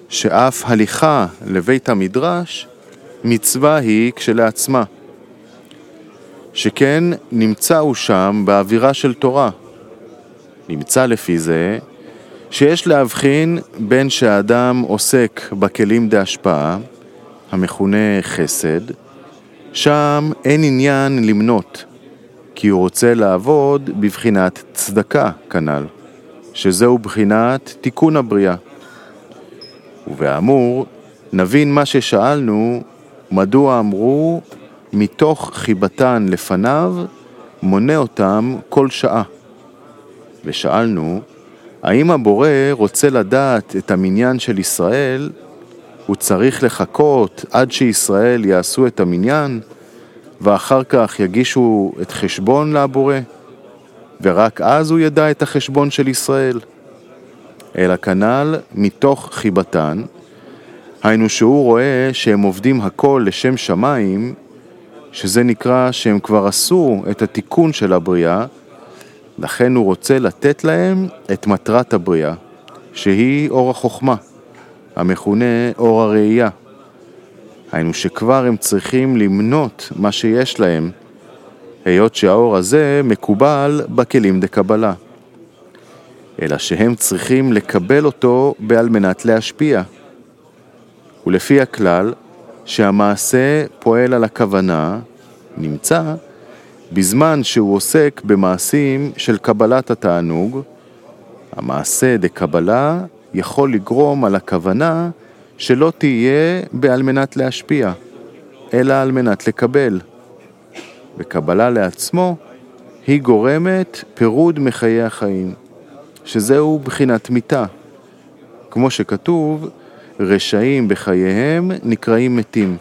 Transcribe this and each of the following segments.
שאף הליכה לבית המדרש מצווה היא כשלעצמה, שכן נמצא הוא שם באווירה של תורה. נמצא לפי זה שיש להבחין בין שהאדם עוסק בכלים דהשפעה, המכונה חסד, שם אין עניין למנות, כי הוא רוצה לעבוד בבחינת צדקה כנ"ל, שזהו בחינת תיקון הבריאה. ובאמור נבין מה ששאלנו, מדוע אמרו מתוך חיבתן לפניו מונה אותם כל שעה. ושאלנו, האם הבורא רוצה לדעת את המניין של ישראל, הוא צריך לחכות עד שישראל יעשו את המניין, ואחר כך יגישו את חשבון לבורא, ורק אז הוא ידע את החשבון של ישראל? אלא כנ"ל מתוך חיבתן, היינו שהוא רואה שהם עובדים הכל לשם שמיים, שזה נקרא שהם כבר עשו את התיקון של הבריאה, לכן הוא רוצה לתת להם את מטרת הבריאה, שהיא אור החוכמה, המכונה אור הראייה. היינו שכבר הם צריכים למנות מה שיש להם, היות שהאור הזה מקובל בכלים דקבלה. אלא שהם צריכים לקבל אותו בעל מנת להשפיע. ולפי הכלל שהמעשה פועל על הכוונה, נמצא בזמן שהוא עוסק במעשים של קבלת התענוג, המעשה דקבלה יכול לגרום על הכוונה שלא תהיה בעל מנת להשפיע, אלא על מנת לקבל. וקבלה לעצמו היא גורמת פירוד מחיי החיים, שזהו בחינת מיתה. כמו שכתוב, רשעים בחייהם נקראים מתים.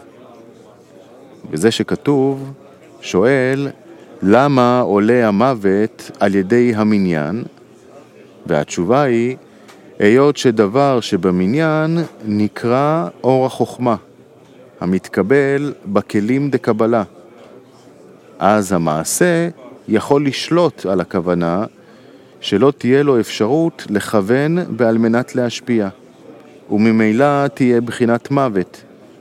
וזה שכתוב שואל, למה עולה המוות על ידי המניין? והתשובה היא, היות שדבר שבמניין נקרא אור החוכמה, המתקבל בכלים דקבלה. אז המעשה יכול לשלוט על הכוונה, שלא תהיה לו אפשרות לכוון בעל מנת להשפיע, וממילא תהיה בחינת מוות.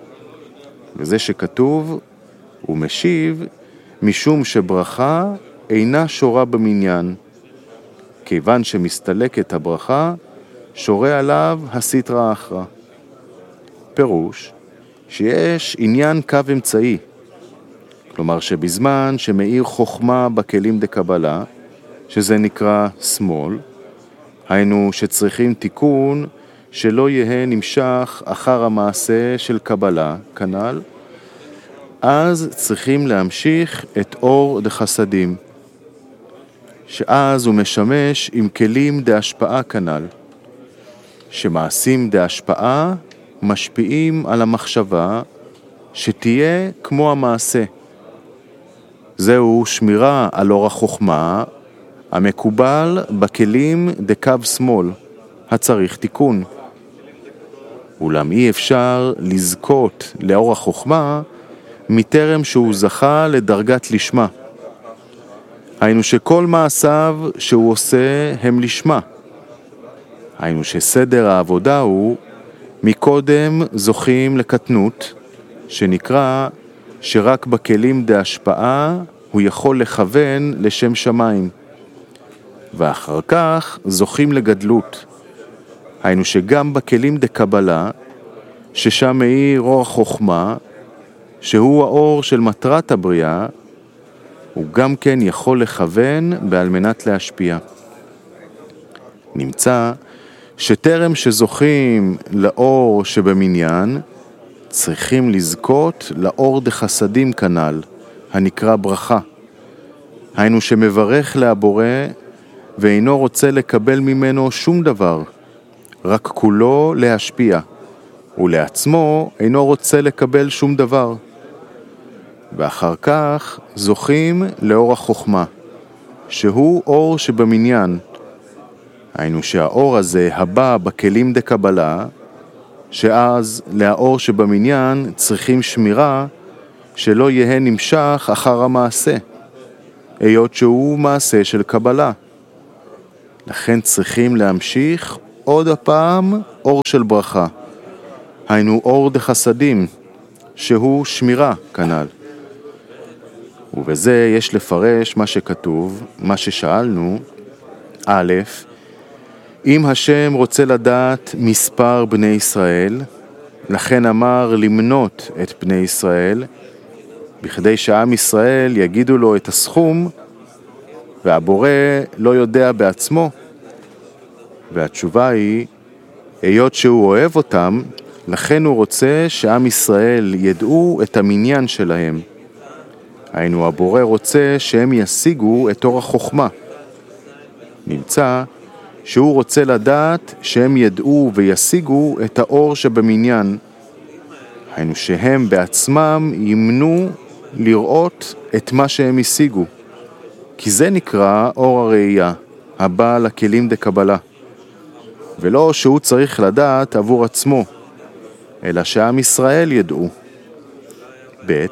וזה שכתוב, הוא משיב, משום שברכה אינה שורה במניין. כיוון שמסתלקת הברכה, שורה עליו הסטרא אחרא. פירוש, שיש עניין קו אמצעי. כלומר שבזמן שמאיר חוכמה בכלים דקבלה, שזה נקרא שמאל, היינו שצריכים תיקון שלא יהיה נמשך אחר המעשה של קבלה, כנ"ל, אז צריכים להמשיך את אור דחסדים, שאז הוא משמש עם כלים דהשפעה כנ"ל, שמעשים דהשפעה משפיעים על המחשבה שתהיה כמו המעשה. זהו שמירה על אור החוכמה המקובל בכלים דקו שמאל, הצריך תיקון. אולם אי אפשר לזכות לאור החוכמה מטרם שהוא זכה לדרגת לשמה. היינו שכל מעשיו שהוא עושה הם לשמה. היינו שסדר העבודה הוא מקודם זוכים לקטנות, שנקרא שרק בכלים דהשפעה הוא יכול לכוון לשם שמיים. ואחר כך זוכים לגדלות. היינו שגם בכלים דקבלה, ששם מאיר אור החוכמה, שהוא האור של מטרת הבריאה, הוא גם כן יכול לכוון בעל מנת להשפיע. נמצא שטרם שזוכים לאור שבמניין, צריכים לזכות לאור דחסדים כנ"ל, הנקרא ברכה. היינו שמברך להבורא ואינו רוצה לקבל ממנו שום דבר, רק כולו להשפיע, ולעצמו אינו רוצה לקבל שום דבר. ואחר כך זוכים לאור החוכמה, שהוא אור שבמניין. היינו שהאור הזה הבא בכלים דקבלה, שאז לאור שבמניין צריכים שמירה שלא יהיה נמשך אחר המעשה, היות שהוא מעשה של קבלה. לכן צריכים להמשיך עוד הפעם אור של ברכה, היינו אור דחסדים, שהוא שמירה כנ"ל. ובזה יש לפרש מה שכתוב, מה ששאלנו, א', אם השם רוצה לדעת מספר בני ישראל, לכן אמר למנות את בני ישראל, בכדי שעם ישראל יגידו לו את הסכום, והבורא לא יודע בעצמו. והתשובה היא, היות שהוא אוהב אותם, לכן הוא רוצה שעם ישראל ידעו את המניין שלהם. היינו, הבורא רוצה שהם ישיגו את אור החוכמה. נמצא שהוא רוצה לדעת שהם ידעו וישיגו את האור שבמניין. היינו שהם בעצמם ימנו לראות את מה שהם השיגו. כי זה נקרא אור הראייה, הבא לכלים דקבלה. ולא שהוא צריך לדעת עבור עצמו, אלא שעם ישראל ידעו. ב'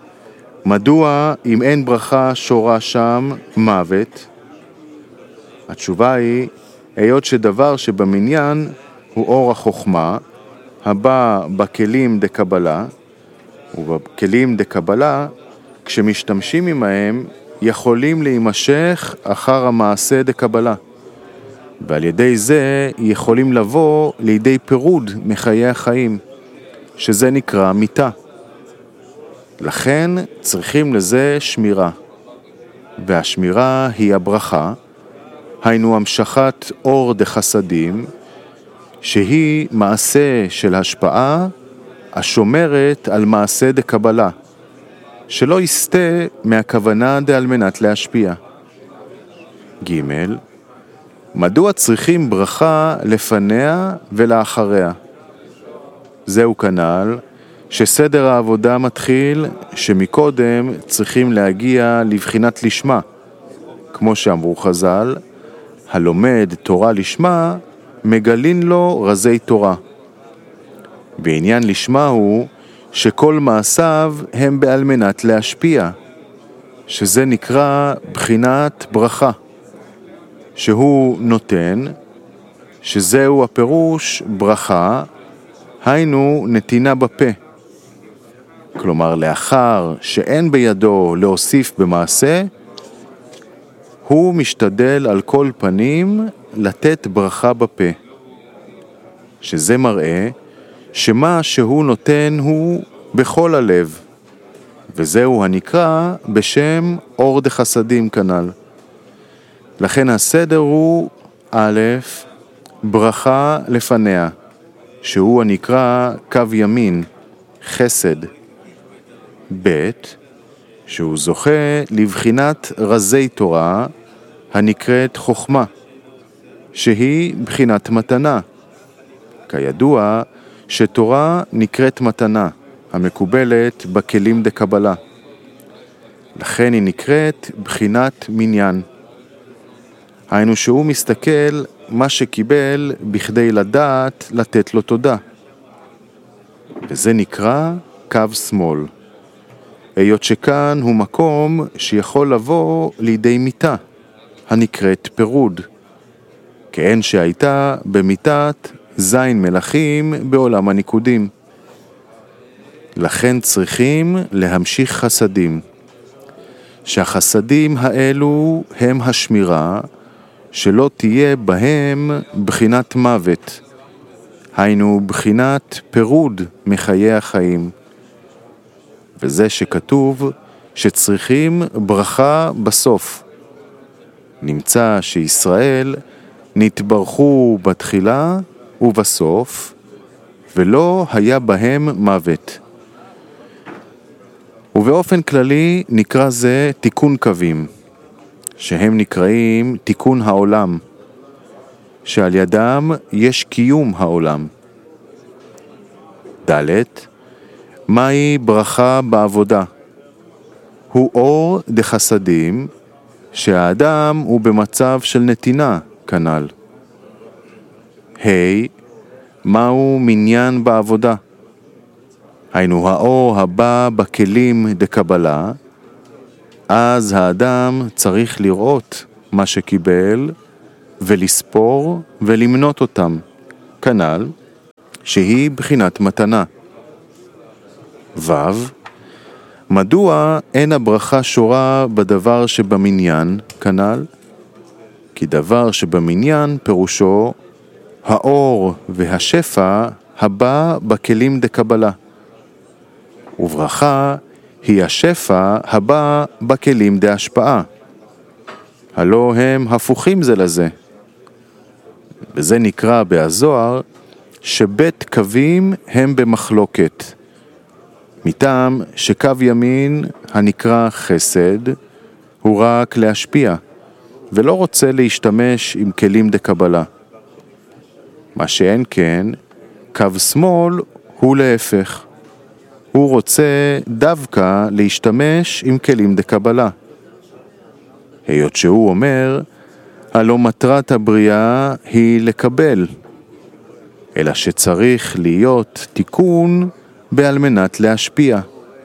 מדוע אם אין ברכה שורה שם מוות? התשובה היא, היות שדבר שבמניין הוא אור החוכמה, הבא בכלים דקבלה, ובכלים דקבלה, כשמשתמשים עמהם, יכולים להימשך אחר המעשה דקבלה. ועל ידי זה יכולים לבוא לידי פירוד מחיי החיים, שזה נקרא מיתה. לכן צריכים לזה שמירה. והשמירה היא הברכה, היינו המשכת אור דחסדים, שהיא מעשה של השפעה השומרת על מעשה דקבלה, שלא יסתה מהכוונה על מנת להשפיע. ג' מדוע צריכים ברכה לפניה ולאחריה? זהו כנ"ל שסדר העבודה מתחיל שמקודם צריכים להגיע לבחינת לשמה. כמו שאמרו חז"ל, הלומד תורה לשמה מגלין לו רזי תורה. בעניין לשמה הוא שכל מעשיו הם בעל מנת להשפיע, שזה נקרא בחינת ברכה, שהוא נותן, שזהו הפירוש ברכה, היינו נתינה בפה. כלומר, לאחר שאין בידו להוסיף במעשה, הוא משתדל על כל פנים לתת ברכה בפה. שזה מראה שמה שהוא נותן הוא בכל הלב, וזהו הנקרא בשם אור דחסדים כנ"ל. לכן הסדר הוא א', ברכה לפניה, שהוא הנקרא קו ימין, חסד. ב', שהוא זוכה לבחינת רזי תורה, הנקראת חוכמה, שהיא בחינת מתנה. כידוע שתורה נקראת מתנה, המקובלת בכלים דקבלה. לכן היא נקראת בחינת מניין. היינו שהוא מסתכל מה שקיבל בכדי לדעת לתת לו תודה. וזה נקרא קו שמאל. היות שכאן הוא מקום שיכול לבוא לידי מיתה, הנקראת פירוד, כאין שהייתה במיתת זין מלכים בעולם הניקודים. לכן צריכים להמשיך חסדים, שהחסדים האלו הם השמירה, שלא תהיה בהם בחינת מוות, היינו בחינת פירוד מחיי החיים. וזה שכתוב שצריכים ברכה בסוף. נמצא שישראל נתברכו בתחילה ובסוף, ולא היה בהם מוות. ובאופן כללי נקרא זה תיקון קווים, שהם נקראים תיקון העולם, שעל ידם יש קיום העולם. ד' מהי ברכה בעבודה? הוא אור דחסדים, שהאדם הוא במצב של נתינה כנ"ל. מהו מניין בעבודה? היינו האור הבא בכלים דקבלה, אז האדם צריך לראות מה שקיבל ולספור ולמנות אותם. כנ"ל, שהיא בחינת מתנה. ו. מדוע אין הברכה שורה בדבר שבמניין כנ"ל? כי דבר שבמניין פירושו האור והשפע הבא בכלים דקבלה, וברכה היא השפע הבא בכלים דהשפעה. הלא הם הפוכים זה לזה. וזה נקרא בהזוהר שבית קווים הם במחלוקת. מטעם שקו ימין הנקרא חסד הוא רק להשפיע, ולא רוצה להשתמש עם כלים דקבלה. מה שאין כן, קו שמאל הוא להפך. הוא רוצה דווקא להשתמש עם כלים דקבלה. היות שהוא אומר, הלא מטרת הבריאה היא לקבל, אלא שצריך להיות תיקון בעל מנת להשפיע.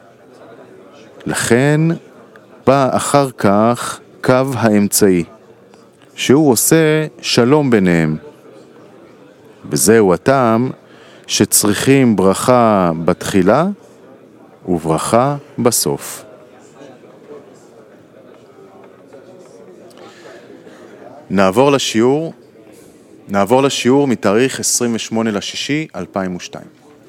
לכן בא אחר כך קו האמצעי, שהוא עושה שלום ביניהם. וזהו הטעם שצריכים ברכה בתחילה וברכה בסוף. נעבור לשיעור מתאריך 28/6/2002.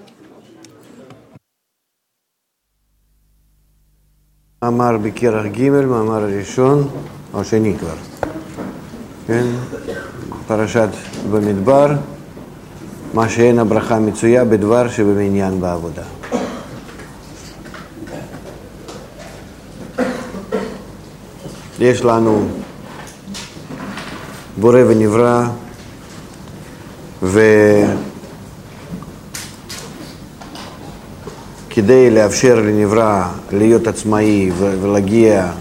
מאמר בכרך ג', מאמר הראשון, או שני כבר. כן? פרשת במדבר, מה שאין הברכה מצויה בדבר שבמניין בעבודה. יש לנו בורא ונברא, וכדי לאפשר לנברא להיות עצמאי ולהגיע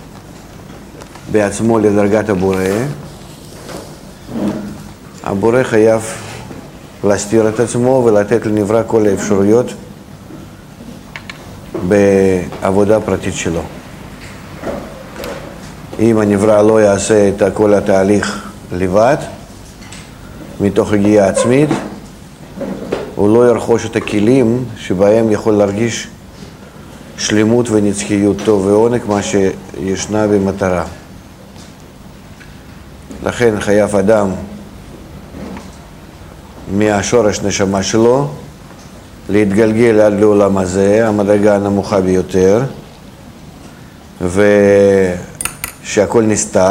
בעצמו לדרגת הבורא, הבורא חייב להסתיר את עצמו ולתת לנברא כל האפשרויות בעבודה פרטית שלו. אם הנברא לא יעשה את כל התהליך לבד, מתוך הגיעה עצמית, הוא לא ירכוש את הכלים שבהם יכול להרגיש שלמות ונצחיות, טוב ועונג, מה שישנה במטרה. לכן חייב אדם מהשורש נשמה שלו להתגלגל עד לעולם הזה, המדרגה הנמוכה ביותר, ושהכל נסתר,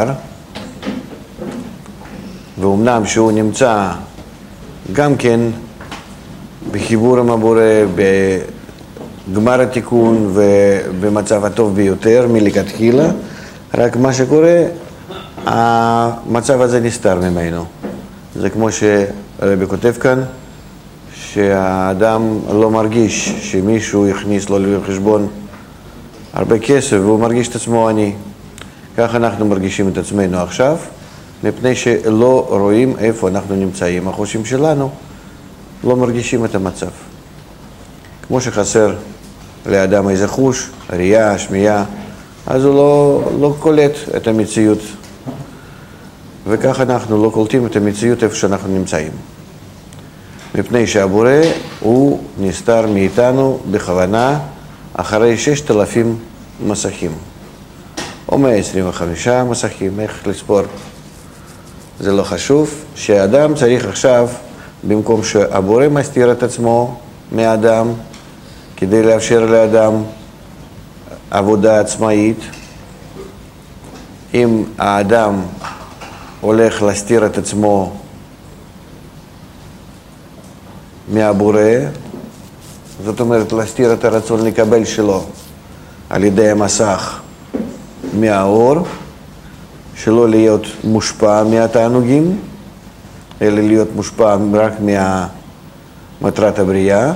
ואומנם שהוא נמצא גם כן בחיבור עם הבורא, בגמר התיקון ובמצב הטוב ביותר מלכתחילה, רק מה שקורה, המצב הזה נסתר ממנו. זה כמו שרבי כותב כאן, שהאדם לא מרגיש שמישהו יכניס לו לחשבון הרבה כסף והוא מרגיש את עצמו עני. כך אנחנו מרגישים את עצמנו עכשיו, מפני שלא רואים איפה אנחנו נמצאים. החושים שלנו לא מרגישים את המצב. כמו שחסר לאדם איזה חוש, ראייה, שמיעה, אז הוא לא קולט את המציאות. וכך אנחנו לא קולטים את המציאות איפה שאנחנו נמצאים. מפני שהבורא הוא נסתר מאיתנו בכוונה אחרי 6,000 מסכים. או 125 מסכים, איך לספור. זה לא חשוב, שהאדם צריך עכשיו, במקום שהבורא מסתיר את עצמו מהאדם, כדי לאפשר לאדם עבודה עצמאית, אם האדם הולך להסתיר את עצמו מהבורא, זאת אומרת להסתיר את הרצון לקבל שלו על ידי המסך מהאור, שלא להיות מושפע מהתענוגים, אלא להיות מושפע רק ממטרת הבריאה.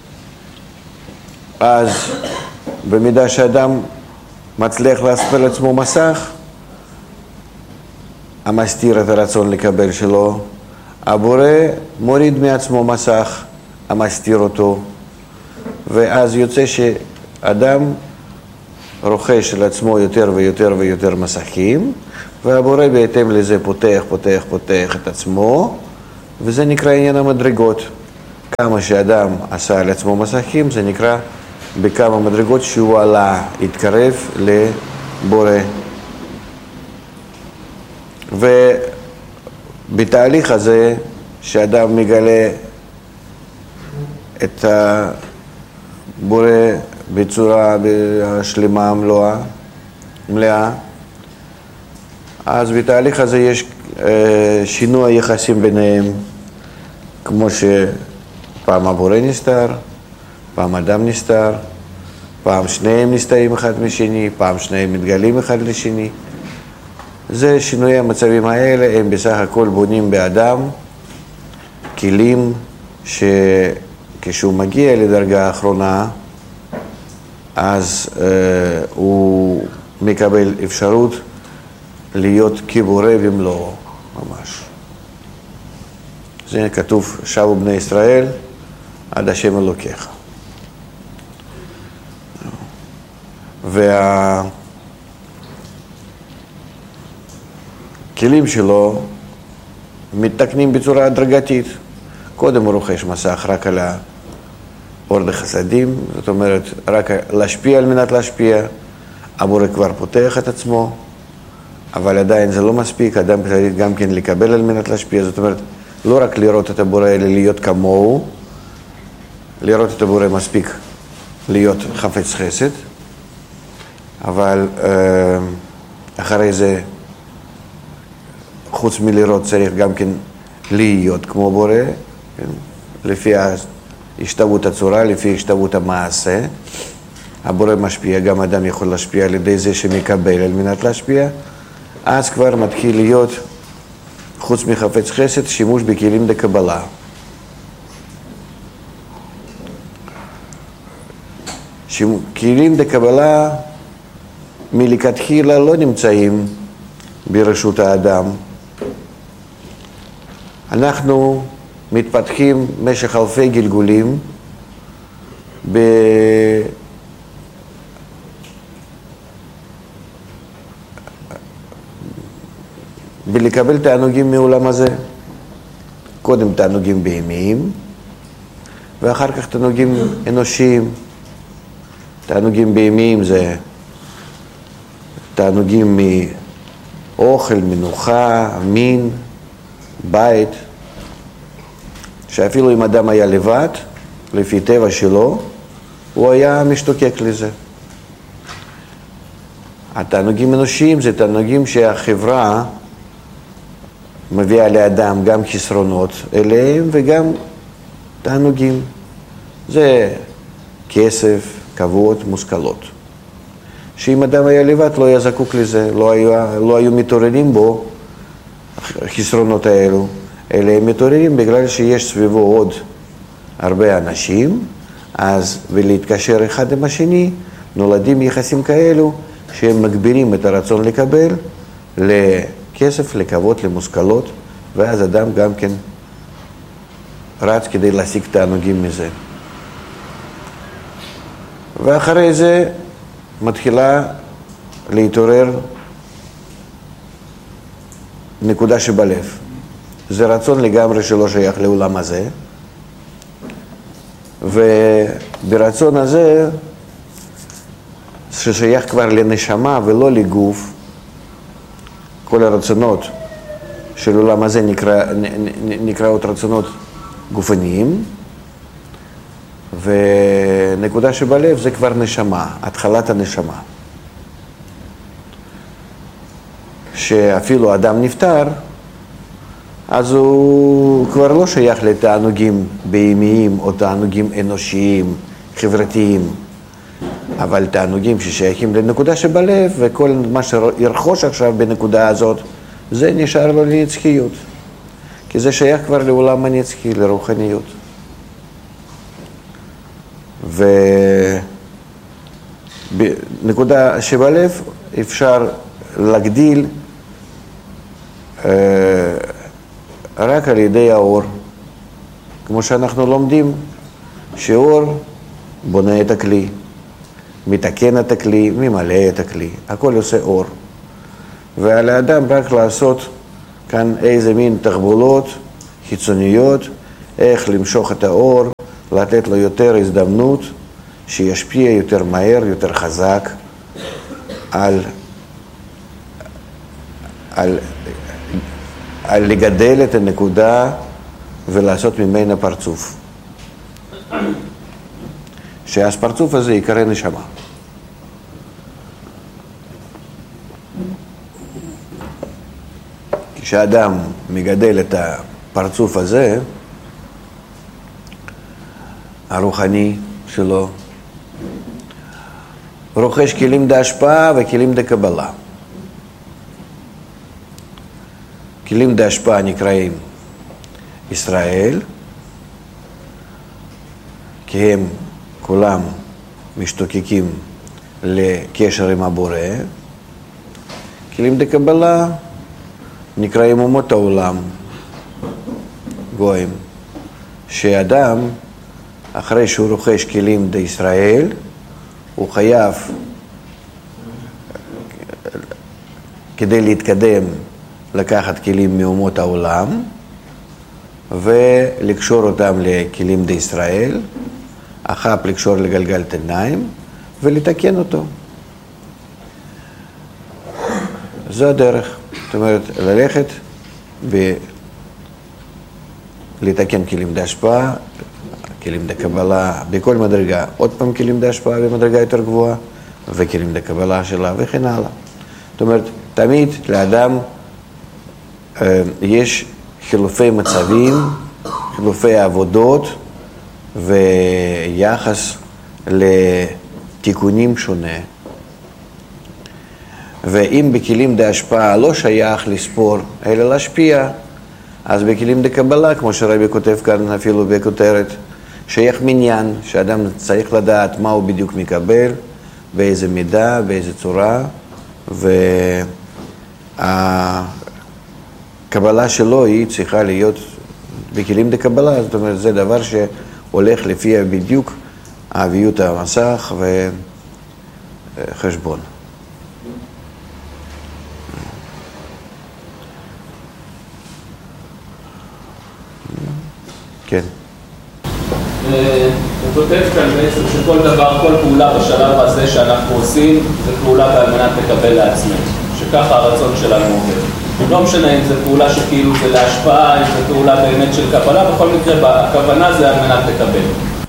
אז במידה שאדם מצליח להסתיר לעצמו מסך, המסתיר את הרצון לקבל שלו, הבורא מוריד מעצמו מסך, המסתיר אותו, ואז יוצא שאדם רוכש על עצמו יותר ויותר ויותר מסכים, והבורא בהתאם לזה פותח את עצמו, וזה נקרא עניין המדרגות. כמה שאדם עשה על עצמו מסכים, זה נקרא בכמה מדרגות שהוא עלה, התקרב לבורא. ובתהליך הזה שאדם מגלה את הבורא בצורה שלמה מלאה, אז בתהליך הזה יש שינוי היחסים ביניהם, כמו שפעם הבורא נסתר, פעם אדם נסתר, פעם שניהם נסתרים אחד משני, פעם שניהם מתגלים אחד לשני. זה שינוי המצבים האלה, הם בסך הכל בונים באדם כלים שכשהוא מגיע לדרגה האחרונה, אז הוא מקבל אפשרות להיות כבורא במלואו, ממש. זה כתוב, שבו בני ישראל עד השם אלוקיך. והכלים שלו מתקנים בצורה הדרגתית. קודם הוא רוכש מסך רק על האור דחסדים, זאת אומרת, רק להשפיע על מנת להשפיע. הבורא כבר פותח את עצמו, אבל עדיין זה לא מספיק, אדם צריך גם כן לקבל על מנת להשפיע, זאת אומרת, לא רק לראות את הבורא, אלא להיות כמוהו. לראות את הבורא מספיק להיות חפץ חסד, אבל אחרי זה, חוץ מלראות, צריך גם כן להיות כמו בורא, כן? לפי השתוות הצורה, לפי השתוות המעשה. הבורא משפיע, גם אדם יכול להשפיע על ידי זה שמקבל על מנת להשפיע. אז כבר מתחיל להיות, חוץ מחפץ חסד, שימוש בכלים דקבלה. כלים דקבלה מלכתחילה לא נמצאים ברשות האדם. אנחנו מתפתחים משך אלפי גלגולים בלקבל תענוגים מעולם הזה. קודם תענוגים בהמיים, ואחר כך תענוגים אנושיים. תענוגים בהמיים זה תענוגים מאוכל, מנוחה, מין, בית, שאפילו אם אדם היה לבד, לפי טבע שלו, הוא היה משתוקק לזה. התענוגים אנושיים זה תענוגים שהחברה מביאה לאדם גם חסרונות אליהם וגם תענוגים. זה כסף, כבוד, מושכלות. שאם אדם היה לבד לא היה זקוק לזה, לא היו מתעוררים בו חסרונות האלו, אלא הם מתעוררים בגלל שיש סביבו עוד הרבה אנשים, אז ולהתקשר אחד עם השני, נולדים יחסים כאלו שהם מגבירים את הרצון לקבל לכסף, לכבוד, למושכלות, ואז אדם גם כן רץ כדי להשיג תענוגים מזה. ואחרי זה מתחילה להתעורר נקודה שבלב. זה רצון לגמרי שלא שייך לעולם הזה, וברצון הזה ששייך כבר לנשמה ולא לגוף, כל הרצונות של עולם הזה נקראות רצונות גופניים, ונקודה שבלב זה כבר נשמה, התחלת הנשמה. שאפילו אדם נפטר, אז הוא כבר לא שייך לתענוגים בהמיים או תענוגים אנושיים, חברתיים, אבל תענוגים ששייכים לנקודה שבלב, וכל מה שירכוש עכשיו בנקודה הזאת, זה נשאר לו לנצחיות. כי זה שייך כבר לעולם הנצחי, לרוחניות. ובנקודה שבלב אפשר להגדיל רק על ידי האור. כמו שאנחנו לומדים, שאור בונה את הכלי, מתקן את הכלי, ממלא את הכלי. הכל עושה אור. ועל האדם רק לעשות כאן איזה מין תחבולות חיצוניות, איך למשוך את האור, לתת לו יותר הזדמנות, שישפיע יותר מהר, יותר חזק על לגדל את הנקודה ולעשות ממנה פרצוף. שאז פרצוף הזה יקרא נשמה. כשאדם מגדל את הפרצוף הזה, הרוחני שלו, רוכש כלים להשפעה וכלים לקבלה. כלים להשפעה נקראים ישראל, כי הם כולם משתוקקים לקשר עם הבורא. כלים לקבלה נקראים אומות העולם, גויים, שאדם, אחרי שהוא רוכש כלים לישראל, הוא חייב, כדי להתקדם, לקחת כלים מאומות העולם ולקשור אותם לכלים לישראל, אחר לקשור לגלגל עיניים ולתקן אותו. זו הדרך. זאת אומרת, ללכת ולתקן כלים להשפעה, כלים לקבלה בכל מדרגה, עוד פעם כלים להשפעה במדרגה יותר גבוהה, וכלים לקבלה שלה וכן הלאה. זאת אומרת, תמיד לאדם יש חילופי מצבים, חילופי עבודות ויחס לתיקונים שונה. ואם בכלים להשפעה לא שייך לספור, אלא להשפיע, אז בכלים לקבלה, כמו שרבי כותב כאן אפילו בכותרת, שייך מניין, שאדם צריך לדעת מה הוא בדיוק מקבל, באיזה מידה, באיזה צורה, והקבלה שלו היא צריכה להיות בכלים לקבלה, זאת אומרת, זה דבר שהולך לפי בדיוק אביות המסך וחשבון. כן. הוא כותב כאן בעצם שכל דבר, כל פעולה בשלב הזה שאנחנו עושים, זה פעולה על מנת לקבל לעצמנו. שככה הרצון שלנו עובד. לא משנה אם זה פעולה שכאילו זה להשפעה, אם זה פעולה באמת של קבלה, בכל מקרה הכוונה זה על מנת לקבל.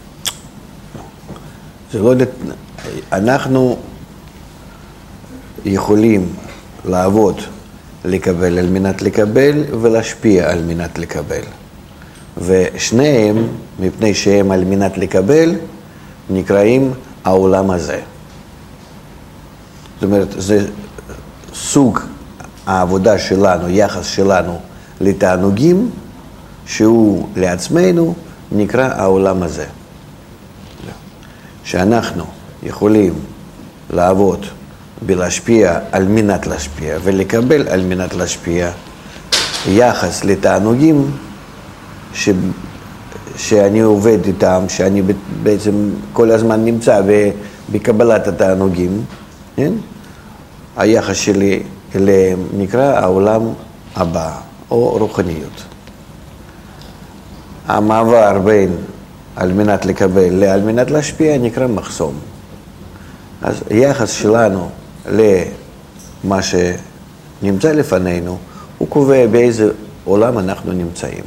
זה לא... אנחנו יכולים לעבוד, לקבל על מנת לקבל ולהשפיע על מנת לקבל. ושניהם, מפני שהם על מנת לקבל, נקראים העולם הזה. זאת אומרת, זה סוג העבודה שלנו, יחס שלנו לתענוגים, שהוא לעצמנו, נקרא העולם הזה. שאנחנו יכולים לעבוד בלהשפיע על מנת להשפיע, ולקבל על מנת להשפיע, יחס לתענוגים, שאני עובד איתם, שאני בעצם כל הזמן נמצא בקבלת התענוגים, כן? היחס שלי אליהם נקרא העולם הבא, או רוחניות. המעבר בין על מנת לקבל לעל מנת להשפיע נקרא מחסום. אז היחס שלנו למה שנמצא לפנינו, הוא קובע באיזה עולם אנחנו נמצאים.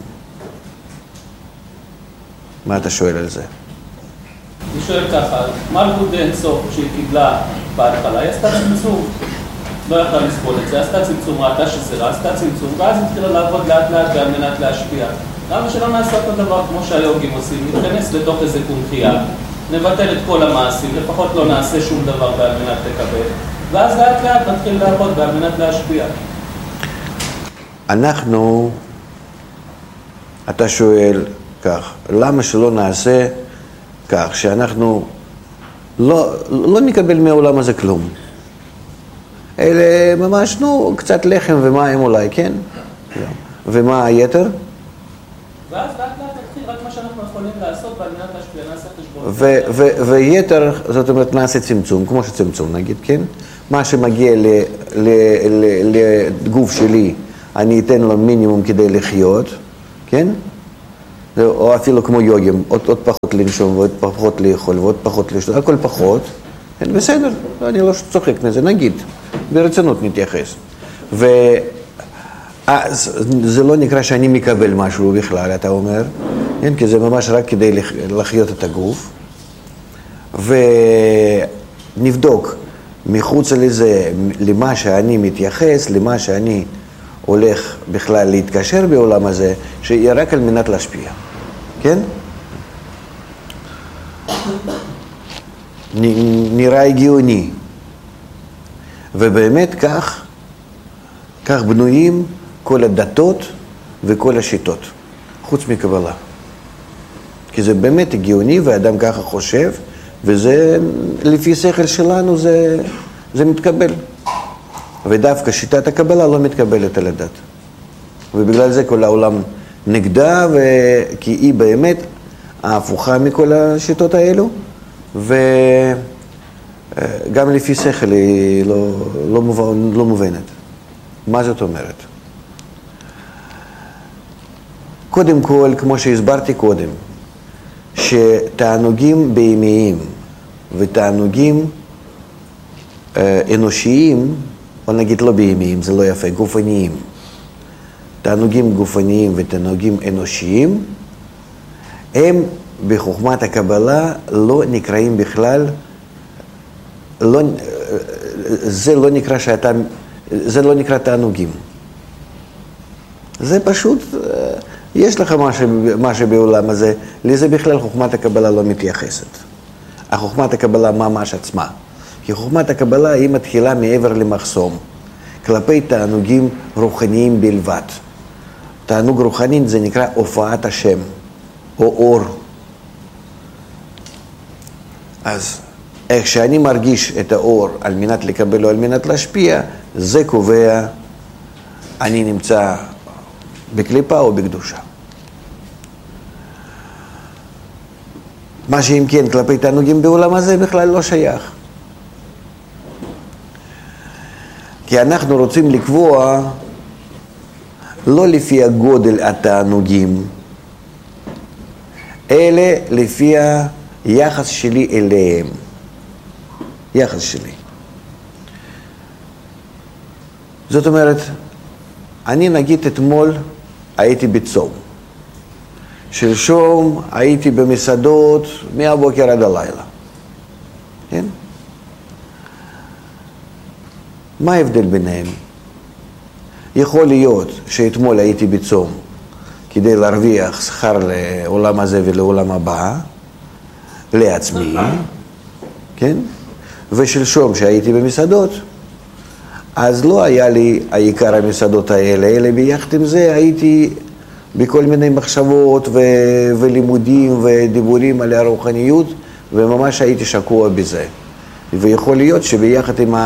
מה אתה שואל על זה? אני שואל ככה, מלכות אין סוף שהיא קיבלה בהתחלה, היא עשתה צמצום. לא יכלה לסבול את זה, עשתה צמצום, ראתה שזה רע, עשתה צמצום, ואז התחילה לעבוד לאט לאט על מנת להשפיע. למה שלא נעשה אותו דבר כמו שהיוגים עושים? נתכנס לתוך איזה קונחייה, נבטל את כל המעשים, לפחות לא נעשה שום דבר על מנת לקבל, ואז לאט לאט נתחיל לעבוד על מנת להשפיע. אנחנו, אתה שואל כך, למה שלא נעשה כך, שאנחנו לא נקבל מהעולם הזה כלום? אלה ממש, קצת לחם ומים אולי, כן? ומה היתר? ואז לאט לאט נתחיל רק מה שאנחנו יכולים לעשות ועל מנת להשפיע, נעשה חשבון. ויתר, זאת אומרת, נעשה צמצום, כמו שצמצום נגיד, כן? מה שמגיע לגוף שלי, אני אתן לו מינימום כדי לחיות, כן? או אפילו כמו יוגים, עוד פחות לנשום ועוד פחות לאכול ועוד פחות לשתות, הכל פחות, בסדר, אני לא צוחק מזה, נגיד, ברצינות נתייחס. זה לא נקרא שאני מקבל משהו בכלל, אתה אומר, כי זה ממש רק כדי לחיות את הגוף. ונבדוק מחוץ לזה, למה שאני מתייחס, למה שאני הולך בכלל להתקשר בעולם הזה, שיהיה רק על מנת להשפיע. כן? נראה הגיוני. ובאמת כך בנויים כל הדתות וכל השיטות, חוץ מקבלה. כי זה באמת הגיוני ואדם ככה חושב, וזה לפי שכל שלנו זה מתקבל. ודווקא שיטת הקבלה לא מתקבלת על הדת. ובגלל זה כל העולם נגדה, כי היא באמת ההפוכה מכל השיטות האלו, וגם לפי שכל היא לא מובנת. מה זאת אומרת? קודם כל, כמו שהסברתי קודם, שתענוגים בהמיים ותענוגים אנושיים, או נגיד לא בהמיים, זה לא יפה, גופניים. תענוגים גופניים ותענוגים אנושיים, הם בחוכמת הקבלה לא נקראים בכלל, זה לא נקרא תענוגים. זה פשוט, יש לך משהו בעולם הזה, לזה בכלל חוכמת הקבלה לא מתייחסת. החוכמת הקבלה ממש עצמה. כי חוכמת הקבלה היא מתחילה מעבר למחסום, כלפי תענוגים רוחניים בלבד. תענוג רוחני זה נקרא הופעת השם, או אור. אז איך שאני מרגיש את האור על מנת לקבל או על מנת להשפיע, זה קובע אני נמצא בקליפה או בקדושה. מה שאם כן כלפי תענוגים בעולם הזה בכלל לא שייך. כי אנחנו רוצים לקבוע לא לפי הגודל התענוגים, אלא לפי היחס שלי אליהם. יחס שלי. זאת אומרת, אני נגיד אתמול הייתי בצום. שלשום הייתי במסעדות מהבוקר עד הלילה. כן? מה ההבדל ביניהם? יכול להיות שאתמול הייתי בצום כדי להרוויח שכר לעולם הזה ולעולם הבא, לעצמי, כן? ושלשום שהייתי במסעדות, אז לא היה לי העיקר המסעדות האלה, אלא ביחד עם זה הייתי בכל מיני מחשבות ולימודים ודיבורים על הרוחניות, וממש הייתי שקוע בזה. ויכול להיות שביחד עם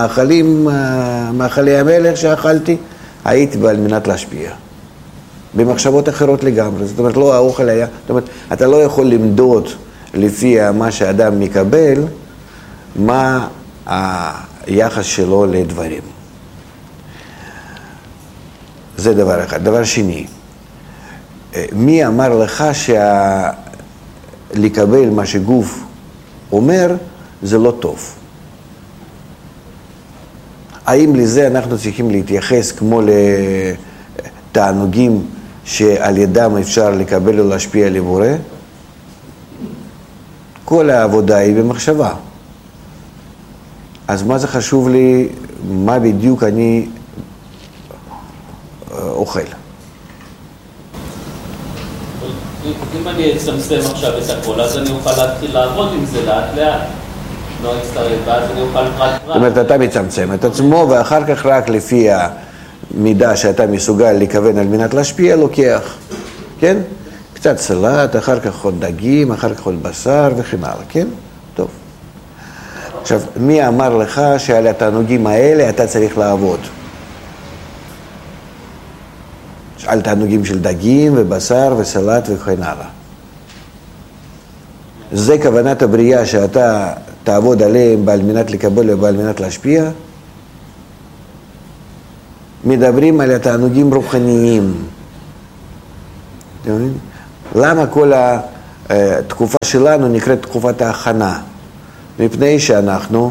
מאכלי המלך שאכלתי, הייתי על מנת להשפיע. במחשבות אחרות לגמרי. זאת אומרת, לא האוכל היה, זאת אומרת, אתה לא יכול למדוד לפי מה שאדם מקבל, מה היחס שלו לדברים. זה דבר אחד. דבר שני, מי אמר לך לקבל מה שגוף אומר, זה לא טוב? האם לזה אנחנו צריכים להתייחס כמו לתענוגים שעל ידם אפשר לקבל או להשפיע על הבורא? כל העבודה היא במחשבה. אז מה זה חשוב לי, מה בדיוק אני אוכל? אם אני אצמצם עכשיו את הכל, אז אני אוכל להתחיל לעבוד עם זה לאט לאט. לא אצטרף, ואז אני אוכל פרט. זאת אומרת, אתה מצמצם את עצמו, ואחר כך רק לפי המידה שאתה מסוגל לכוון על מנת להשפיע, לוקח. כן? קצת סלט, אחר כך עוד דגים, אחר כך עוד בשר וכן הלאה, כן? טוב. עכשיו, מי אמר לך שעל התענוגים האלה אתה צריך לעבוד? על תענוגים של דגים ובשר וסלט וכן הלאה. זה כוונת הבריאה שאתה תעבוד עליהם בעל מנת לקבל ובעל מנת להשפיע? מדברים על התענוגים רוחניים. למה כל התקופה שלנו נקראת תקופת ההכנה? מפני שאנחנו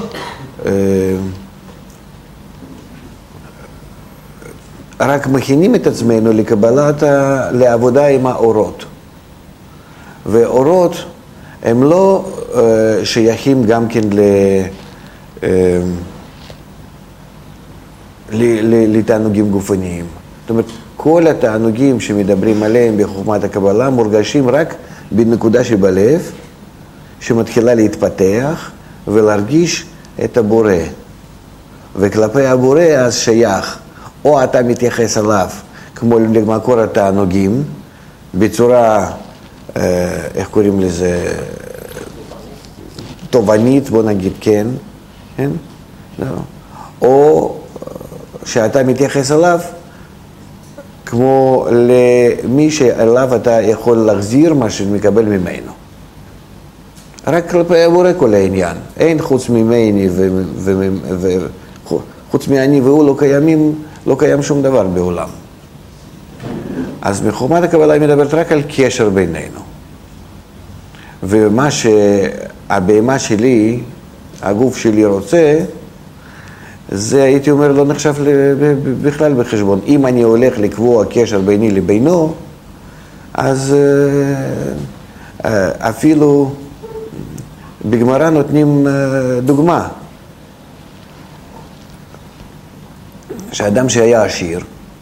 רק מכינים את עצמנו לעבודה עם האורות. ואורות הם לא שייכים גם כן לתענוגים גופניים. זאת אומרת, כל התענוגים שמדברים עליהם בחוכמת הקבלה מורגשים רק בנקודה שבלב, שמתחילה להתפתח ולהרגיש את הבורא. וכלפי הבורא אז שייך, או אתה מתייחס אליו כמו למקור התענוגים, בצורה, איך קוראים לזה, תובנית, בוא נגיד כן, כן? או שאתה מתייחס אליו כמו למי שאליו אתה יכול להחזיר מה שמקבל ממנו. רק כלפי הבורא כל העניין. אין חוץ ממני חוץ מאני והוא לא קיים שום דבר בעולם. אז מחוכמת הקבלה היא מדברת רק על קשר בינינו. ומה שהבהמה שלי, הגוף שלי רוצה, זה הייתי אומר לא נחשב בכלל בחשבון. אם אני הולך לקבוע קשר ביני לבינו, אז אפילו בגמרא נותנים דוגמה. שאדם שהיה עשיר,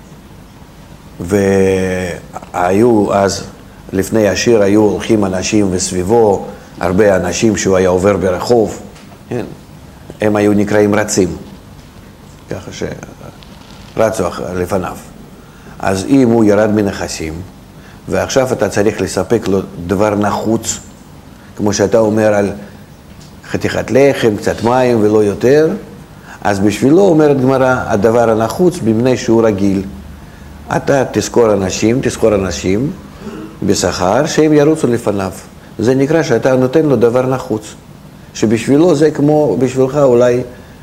והיו אז, לפני עשיר היו הולכים אנשים וסביבו, הרבה אנשים שהוא היה עובר ברחוב, כן? הם היו נקראים רצים, ככה שרצו לפניו. אז אם הוא ירד מנכסים, ועכשיו אתה צריך לספק לו דבר נחוץ, כמו שאתה אומר על חתיכת לחם, קצת מים ולא יותר, אז בשבילו אומרת גמרא, הדבר הנחוץ במבנה שהוא רגיל. אתה תזכור אנשים בשכר שהם ירוצו לפניו. זה נקרא שאתה נותן לו דבר נחוץ. שבשבילו זה כמו בשבילך אולי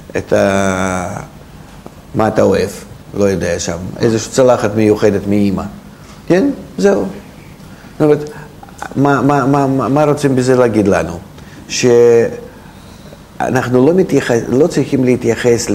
מה אתה אוהב, לא יודע שם, איזושהי צלחת מיוחדת מאמא. כן? זהו. זאת אומרת, מה רוצים בזה להגיד לנו? אנחנו לא צריכים להתייחס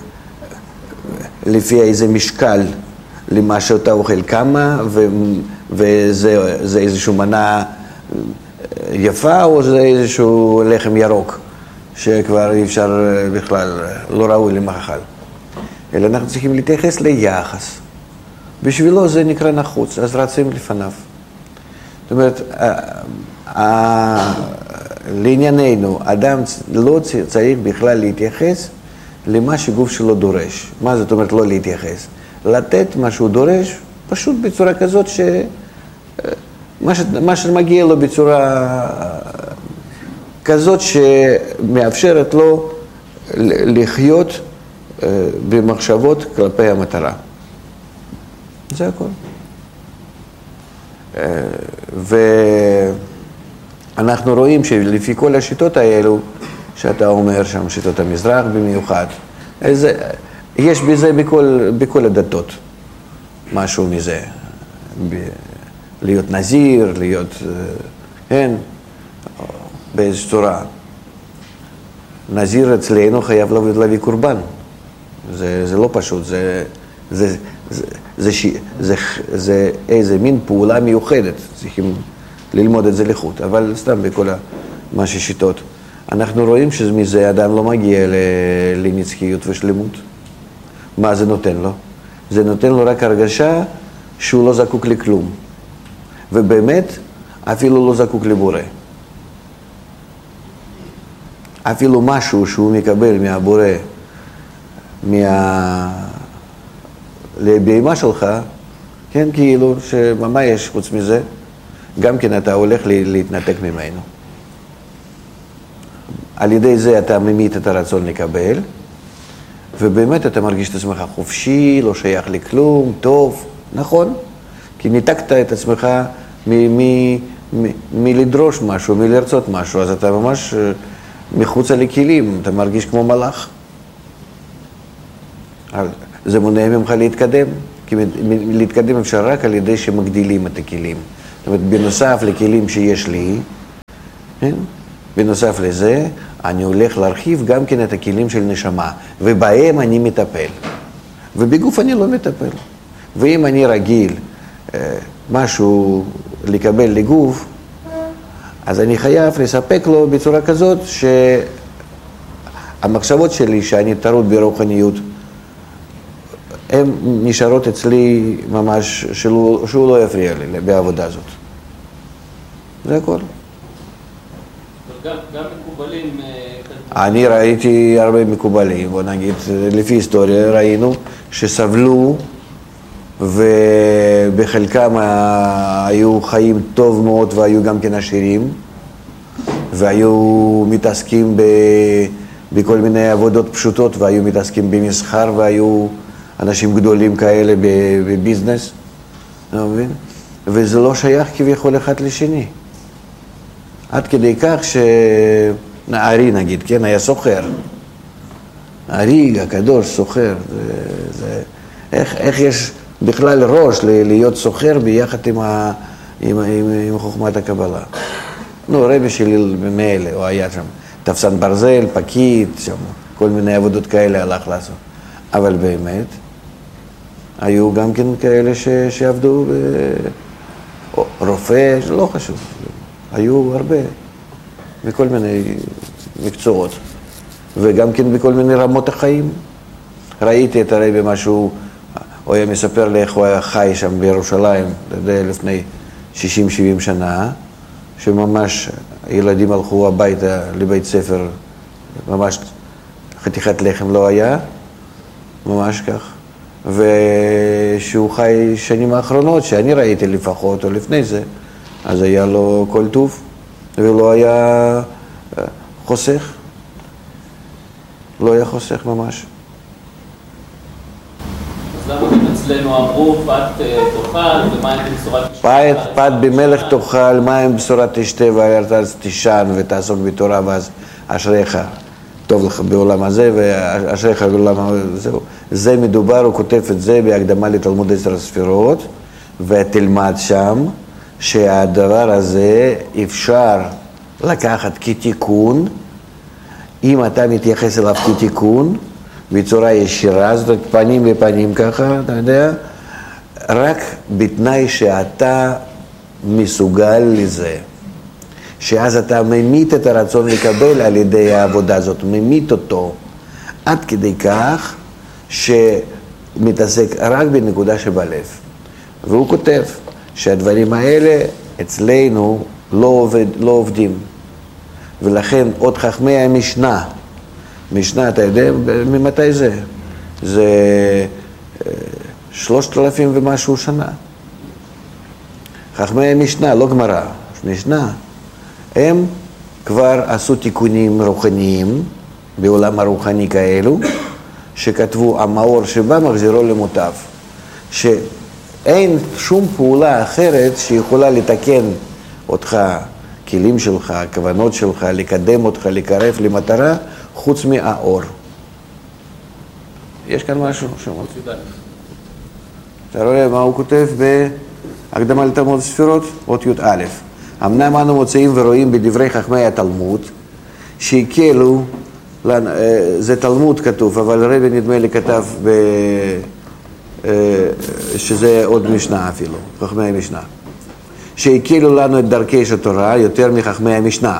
לפי איזה משקל למה שאתה אוכל כמה, וזה איזושהי מנה יפה, או זה איזשהו לחם ירוק, שכבר אי אפשר בכלל, לא ראוי למאכל. אלא אנחנו צריכים להתייחס ליחס. בשבילו זה נקרא נחוץ, אז רצים לפניו. זאת אומרת, לענייננו, אדם לא צריך בכלל להתייחס למה שגוף שלו דורש. מה זאת אומרת לא להתייחס? לתת מה שהוא דורש, פשוט בצורה כזאת מה שמגיע לו בצורה כזאת שמאפשרת לו לחיות במחשבות כלפי המטרה. זה הכל. ואנחנו רואים שלפי כל השיטות האלו, שאתה אומר שם, שיטות המזרח במיוחד, יש בזה בכל הדתות, משהו מזה. להיות נזיר, להיות, כן, באיזו צורה. נזיר אצלנו חייב להביא קורבן. זה לא פשוט, זה איזה מין פעולה מיוחדת, צריכים ללמוד את זה לחוט, אבל סתם בכל מה ששיטות. אנחנו רואים שמזה אדם לא מגיע לנצחיות ושלמות. מה זה נותן לו? זה נותן לו רק הרגשה שהוא לא זקוק לכלום. ובאמת, אפילו לא זקוק לבורא. אפילו משהו שהוא מקבל מהבורא, לבהמה שלך, כן, כאילו, מה יש חוץ מזה? גם כן אתה הולך להתנתק ממנו. על ידי זה אתה ממית את הרצון לקבל, ובאמת אתה מרגיש את עצמך חופשי, לא שייך לכלום, טוב, נכון? כי ניתקת את עצמך מלדרוש משהו, מלרצות משהו, אז אתה ממש מחוצה לכלים, אתה מרגיש כמו מלאך. זה מונע ממך להתקדם, כי להתקדם אפשר רק על ידי שמגדילים את הכלים. זאת אומרת, בנוסף לכלים שיש לי, כן? בנוסף לזה, אני הולך להרחיב גם כן את הכלים של נשמה, ובהם אני מטפל. ובגוף אני לא מטפל. ואם אני רגיל משהו לקבל לגוף, אז אני חייב לספק לו בצורה כזאת שהמחשבות שלי שאני טרוד ברוחניות, הן נשארות אצלי ממש, שהוא לא יפריע לי בעבודה הזאת. זה הכל. גם מקובלים... אני ראיתי הרבה מקובלים, בוא נגיד, לפי היסטוריה ראינו שסבלו ובחלקם היו חיים טוב מאוד והיו גם כן עשירים והיו מתעסקים בכל מיני עבודות פשוטות והיו מתעסקים במסחר והיו אנשים גדולים כאלה בביזנס, אתה מבין? וזה לא שייך כביכול אחד לשני. עד כדי כך הארי נגיד, כן, היה סוחר. הארי הקדוש סוחר. איך יש בכלל ראש להיות סוחר ביחד עם חוכמת הקבלה? רבי שלי ממילא, הוא היה שם תפסן ברזל, פקיד, שם כל מיני עבודות כאלה הלך לעשות. אבל באמת, היו גם כן כאלה שעבדו רופא, לא חשוב. היו הרבה, בכל מיני מקצועות, וגם כן בכל מיני רמות החיים. ראיתי את הרבי משהו, הוא היה מספר לי איך הוא היה חי שם בירושלים, לפני 60-70 שנה, שממש ילדים הלכו הביתה לבית ספר, ממש חתיכת לחם לא היה, ממש כך. ושהוא חי שנים האחרונות, שאני ראיתי לפחות, או לפני זה, אז היה לו כל טוב, ולא היה חוסך. לא היה חוסך ממש. אז למה גם אצלנו אמרו, פת תאכל ומים בבשורת תשתה? פת במלך תאכל, מים בבשורת תשתה, וארץ תישן ותעסוק בתורה, ואז אשריך טוב לך בעולם הזה, ואשריך בעולם הזה. זה מדובר, הוא כותב את זה בהקדמה לתלמוד 10 הספירות, ותלמד שם שהדבר הזה אפשר לקחת כתיקון, אם אתה מתייחס אליו כתיקון, בצורה ישירה, זאת אומרת פנים לפנים ככה, אתה יודע, רק בתנאי שאתה מסוגל לזה, שאז אתה ממית את הרצון לקבל על ידי העבודה הזאת, ממית אותו, עד כדי כך שמתעסק רק בנקודה שבלב. והוא כותב שהדברים האלה אצלנו לא עובדים. ולכן עוד חכמי המשנה, משנה, אתה יודע, ממתי זה? זה 3,000 ומשהו שנה. חכמי המשנה, לא גמרא, משנה. הם כבר עשו תיקונים רוחניים, בעולם הרוחני כאלו, שכתבו, המאור שבא מחזירו למוטב. שאין שום פעולה אחרת שיכולה לתקן אותך, כלים שלך, הכוונות שלך, לקדם אותך, לקרב למטרה, חוץ מהאור. יש כאן משהו שמות. אתה רואה מה הוא כותב בהקדמה לתלמוד ספירות? אות י"א. אמנם אנו מוצאים ורואים בדברי חכמי התלמוד, שהקלו, זה תלמוד כתוב, אבל רבי נדמה לי כתב שזה עוד משנה אפילו, חכמי המשנה. שהקלו לנו את דרכי התורה יותר מחכמי המשנה,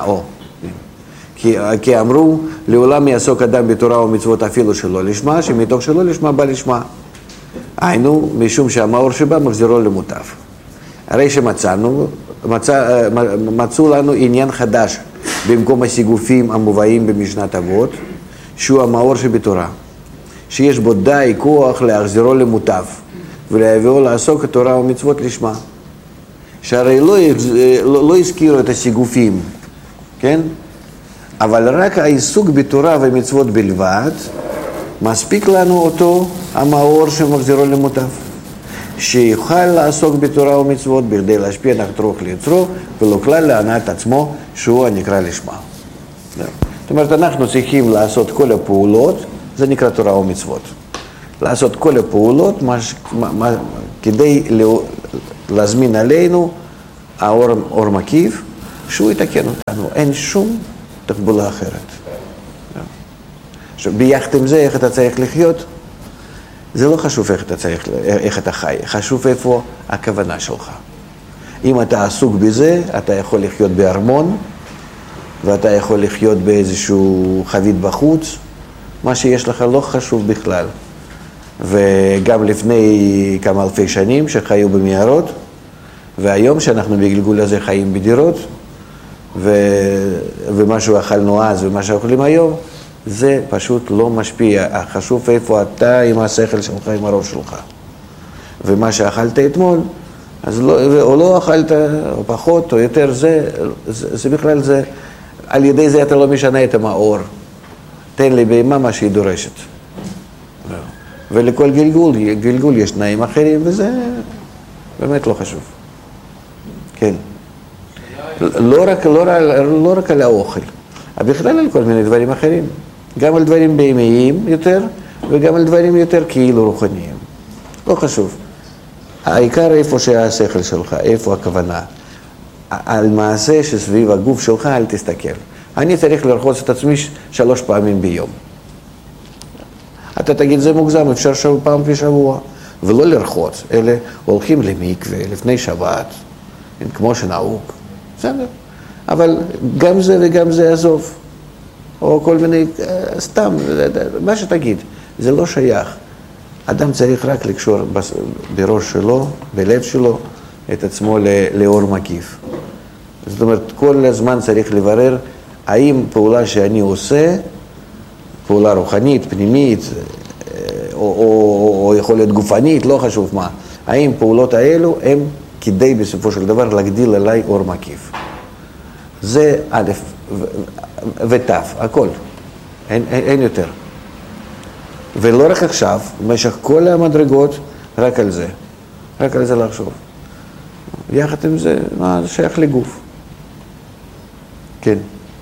כי אמרו, לעולם יעסוק אדם בתורה ומצוות אפילו שלא לשמה, שמתוך שלא לשמה בא לשמה. היינו, משום שהמאור שבא מחזירו למוטב. הרי מצאו לנו עניין חדש במקום הסיגופים המובאים במשנת אבות, שהוא המאור שבתורה, שיש בו די כוח להחזירו למוטב ולהביאו לעסוק התורה ומצוות לשמה. שהרי לא הזכירו את הסיגופים, כן? אבל רק העיסוק בתורה ומצוות בלבד, מספיק לנו אותו המאור שמחזירו למוטב. שיוכל לעסוק בתורה ומצוות בכדי להשפיע נחת רוח ליצרו, ולא כלל להנאת עצמו שהוא הנקרא לשמה. זאת אומרת, אנחנו צריכים לעשות כל הפעולות, זה נקרא תורה ומצוות. לעשות כל הפעולות כדי להזמין עלינו האור מקיף, שהוא יתקן אותנו, אין שום תחבולה אחרת. עכשיו, ביחד עם זה, איך אתה צריך לחיות, זה לא חשוב איך אתה חי, חשוב איפה הכוונה שלך. אם אתה עסוק בזה, אתה יכול לחיות בארמון, ואתה יכול לחיות באיזשהו חבית בחוץ, מה שיש לך לא חשוב בכלל. וגם לפני כמה אלפי שנים שחיו במערות, והיום שאנחנו בגלגול הזה חיים בדירות, ומה שאכלנו אז ומה שאוכלים היום, זה פשוט לא משפיע. חשוב איפה אתה עם השכל שלך, עם הראש שלך. ומה שאכלת אתמול, אז לא, או לא אכלת, או פחות, או יותר, זה בכלל זה, על ידי זה אתה לא משנה את המאור. תן לי בהמה מה שהיא דורשת. ולכל גלגול יש תנאים אחרים, וזה באמת לא חשוב. כן. לא רק על האוכל, אבל בכלל על כל מיני דברים אחרים. גם על דברים בהמיים יותר, וגם על דברים יותר כאילו רוחניים. לא חשוב. העיקר איפה שהשכל שלך, איפה הכוונה. על מעשה שסביב הגוף שלך אל תסתכל. אני צריך לרחוץ את עצמי 3 פעמים ביום. אתה תגיד, זה מוגזם, אפשר פעם בשבוע. ולא לרחוץ, אלה הולכים למקווה לפני שבת, כמו שנהוג. בסדר. אבל גם זה וגם זה עזוב. או כל מיני, סתם, מה שתגיד, זה לא שייך. אדם צריך רק לקשור בראש שלו, בלב שלו, את עצמו לאור מקיף. זאת אומרת, כל הזמן צריך לברר האם פעולה שאני עושה, פעולה רוחנית, פנימית, או יכול להיות גופנית, לא חשוב מה. האם פעולות האלו הם כדי בסופו של דבר להגדיל עליי אור מקיף. זה א' ות', הכל. אין יותר. ולא רק עכשיו, במשך כל המדרגות, רק על זה. רק על זה לחשוב. יחד עם זה, זה שייך לגוף. כן.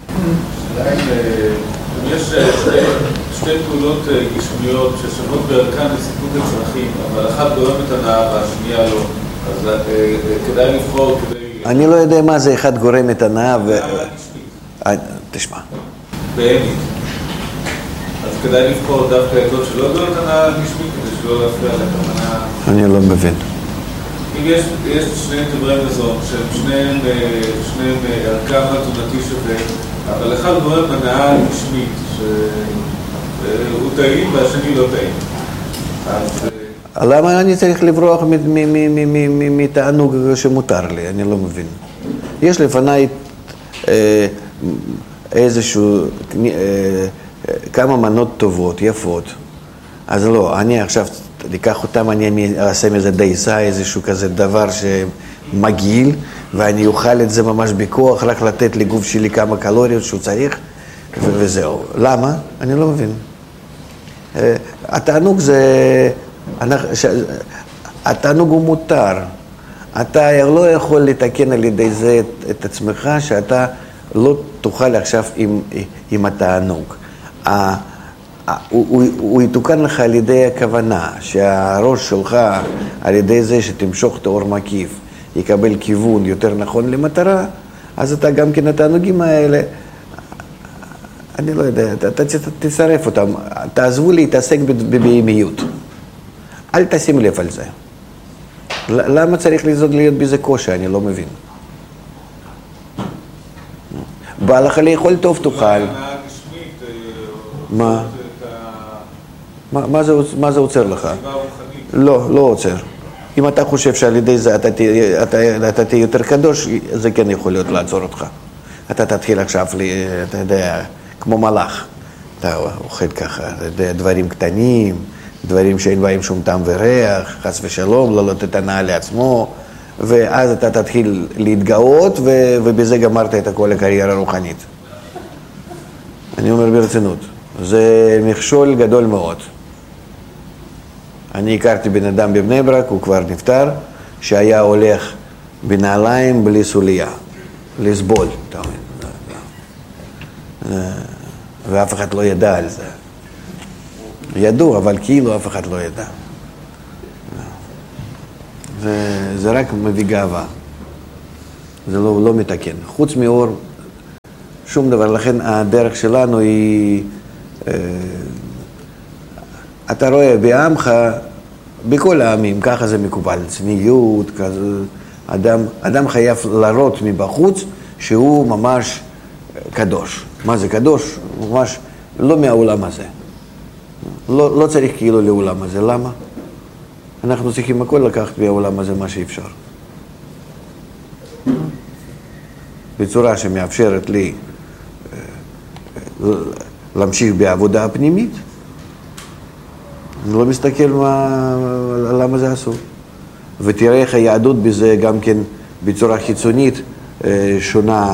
יש שתי פעולות גשמיות ששוות בערכן לסיפוק הצרכים, אבל אחת גורמת הנאה והשנייה לא. אז כדאי לבחור כדי... אני לא יודע מה זה אחד גורם את הנאה ו... תשמע. באמת. אז כדאי לבחור דווקא את זאת שלא גורמת הנאה גשמית, כדי שלא להפריע לכוונה... אני לא מבין. אם יש שני דברי מזון, שהם שניהם ערכם התזונתי שווה, אבל אחד גורם הנאה גשמית, שהוא טעים והשני לא טעים. למה אני צריך לברוח מתענוג שמותר לי? אני לא מבין. יש לפניי איזשהו, כמה מנות טובות, יפות. אז לא, אני עכשיו לקח אותם, אני אעשה מזה דייסה, איזשהו כזה דבר שמגעיל, ואני אוכל את זה ממש בכוח, רק לתת לגוף שלי כמה קלוריות שהוא צריך, וזהו. למה? אני לא מבין. התענוג זה... התענוג הוא מותר. אתה לא יכול לתקן על ידי זה את עצמך, שאתה לא תוכל עכשיו עם התענוג. הוא יתוקן לך על ידי הכוונה, שהראש שלך על ידי זה שתמשוך את האור מקיף, יקבל כיוון יותר נכון למטרה, אז אתה גם כן התענוגים האלה, אני לא יודע, אתה תצרף אותם, תעזבו להתעסק בבהמיות. אל תשים לב על זה. למה צריך להיות בזה קושי? אני לא מבין. בא לך לאכול טוב תאכל. מה? מה זה עוצר לך? לא עוצר. אם אתה חושב שעל ידי זה אתה תהיה יותר קדוש, זה כן יכול להיות לעצור אותך. אתה תתחיל עכשיו, אתה יודע, כמו מלאך. אתה אוכל ככה, דברים קטנים, דברים שאין בהם שום טעם וריח, חס ושלום, לא לתת הנאה לעצמו, ואז אתה תתחיל להתגאות, ובזה גמרת את כל הקריירה הרוחנית. אני אומר ברצינות, זה מכשול גדול מאוד. אני הכרתי בן אדם בבני ברק, הוא כבר נפטר, שהיה הולך בנעליים בלי סוליה, לסבול, אתה אומר. ואף אחד לא ידע על זה. ידעו, אבל כאילו אף אחד לא ידע. זה רק מביא גאווה. זה לא מתקן. חוץ מאור, שום דבר. לכן הדרך שלנו היא, אתה רואה בעמך, בכל העמים, ככה זה מקובל, צניעות, כזה, אדם חייב להראות מבחוץ שהוא ממש קדוש. מה זה קדוש? ממש לא מהעולם הזה. לא צריך כאילו לעולם הזה. למה? אנחנו צריכים הכל לקחת מהעולם הזה מה שאפשר. בצורה שמאפשרת לי להמשיך בעבודה הפנימית. אני לא מסתכל למה זה אסור. ותראה איך היהדות בזה גם כן בצורה חיצונית שונה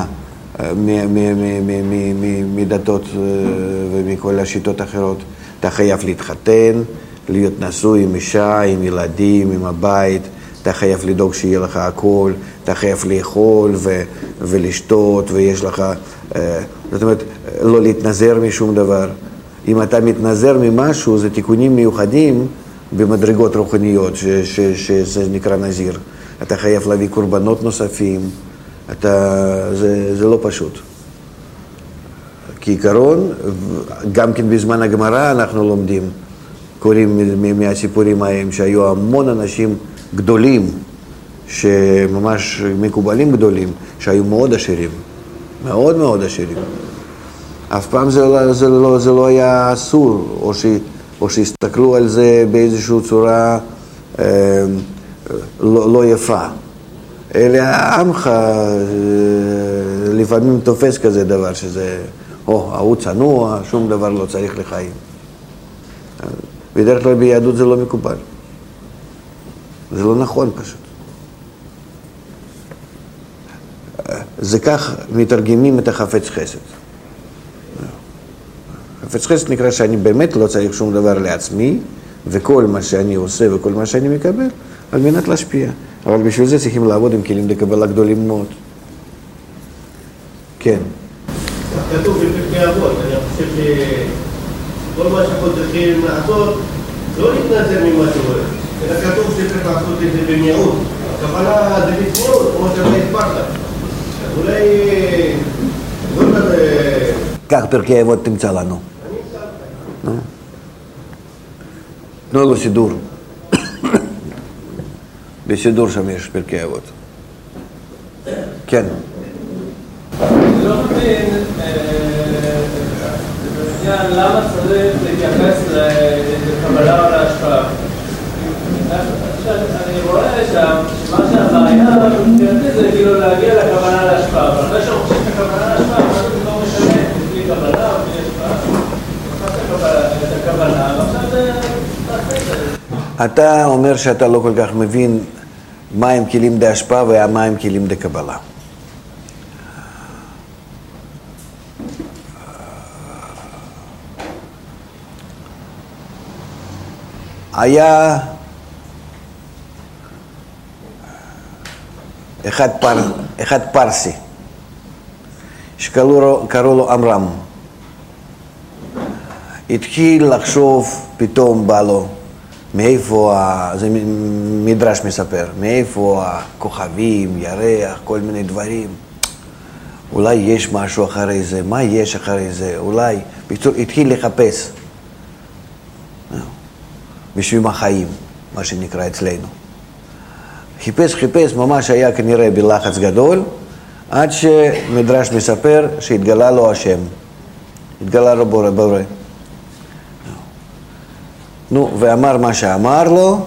מדתות ומכל השיטות האחרות. אתה חייב להתחתן, להיות נשוי עם אישה, עם ילדים, עם הבית, אתה חייב לדאוג שיהיה לך הכל, אתה חייב לאכול ולשתות, ויש לך, זאת אומרת, לא להתנזר משום דבר. אם אתה מתנזר ממשהו, זה תיקונים מיוחדים במדרגות רוחניות, שזה נקרא נזיר. אתה חייב להביא קורבנות נוספים, זה לא פשוט. כעיקרון, גם כן בזמן הגמרא אנחנו לומדים, קוראים מהסיפורים ההם שהיו המון אנשים גדולים, שממש מקובלים גדולים, שהיו מאוד עשירים, מאוד מאוד עשירים. אף פעם זה לא היה אסור, או שהסתכלו על זה באיזושהי צורה לא יפה. אלא העמך לפעמים תופס כזה דבר שזה, ההוא צנוע, שום דבר לא צריך לחיים. בדרך כלל ביהדות זה לא מקובל. זה לא נכון פשוט. זה כך מתרגמים את החפץ חסד. חפץ חסד נקרא שאני באמת לא צריך שום דבר לעצמי, וכל מה שאני עושה וכל מה שאני מקבל, על מנת להשפיע. אבל בשביל זה צריכים לעבוד עם כלים לקבלה גדולים מאוד. כן. כתוב בפרקי אבות, אני חושב שכל מה שאנחנו צריכים לעשות, לא להתנזר ממה שקורה, אלא כתוב שצריך לעשות את זה במיעוט. הכוונה זה בצניעות, כמו שאתה הסברת. אולי... כך פרקי אבות תמצא לנו. תנו לו סידור. בסידור שם יש פרקי אבות. כן. אני לא מבין למה צריך להתייחס לקבלה או להשפעה. אני רואה שם שמה שהבעיה מבחינתי זה כאילו להגיע לקבלה להשפעה, אבל אחרי שאנחנו חושבים לקבלה להשפעה, מה זה לא משנה, בלי קבלה או בלי השפעה. את הקבלה, ועכשיו זה... אתה אומר שאתה לא כל כך מבין מה הם כלים דה השפעה ומה הם כלים דה קבלה. היה אחד פרסי, שקראו לו אמרם. התחיל לחשוב, פתאום בא לו, מאיפה, זה מדרש מספר, מאיפה הכוכבים, ירח, כל מיני דברים. אולי יש משהו אחרי זה, מה יש אחרי זה, אולי, בקיצור, התחיל לחפש. בשביל החיים, מה שנקרא אצלנו. חיפש, ממש היה כנראה בלחץ גדול, עד שמדרש מספר שהתגלה לו השם. התגלה לו בורא. נו, ואמר מה שאמר לו,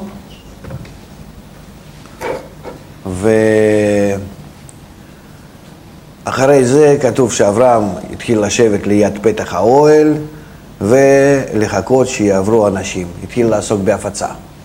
ואחרי זה כתוב שאברהם התחיל לשבת ליד פתח האוהל, ולחכות שיעברו אנשים. התחיל לעסוק בהפצה.